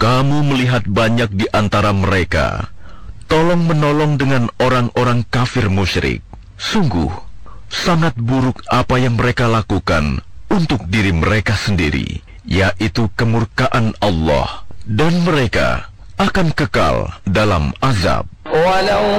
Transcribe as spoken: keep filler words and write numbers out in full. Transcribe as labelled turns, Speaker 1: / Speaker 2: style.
Speaker 1: Kamu melihat banyak di antara mereka tolong-menolong dengan orang-orang kafir musyrik. Sungguh, sangat buruk apa yang mereka lakukan untuk diri mereka sendiri, yaitu kemurkaan Allah, dan mereka akan kekal dalam azab. Walau